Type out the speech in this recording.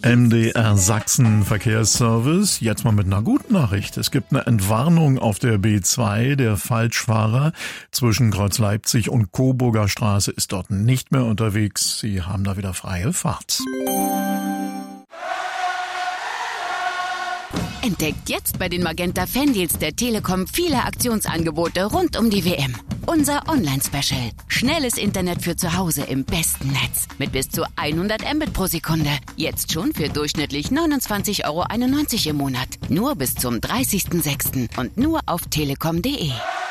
MDR Sachsen Verkehrsservice. Jetzt mal mit einer guten Nachricht. Es gibt eine Entwarnung auf der B2. Der Falschfahrer zwischen Kreuz Leipzig und Coburger Straße ist dort nicht mehr unterwegs. Sie haben da wieder freie Fahrt. Entdeckt jetzt bei den Magenta Fandeals der Telekom viele Aktionsangebote rund um die WM. Unser Online-Special. Schnelles Internet für zu Hause im besten Netz. Mit bis zu 100 Mbit pro Sekunde. Jetzt schon für durchschnittlich 29,91 € im Monat. Nur bis zum 30.06. und nur auf telekom.de.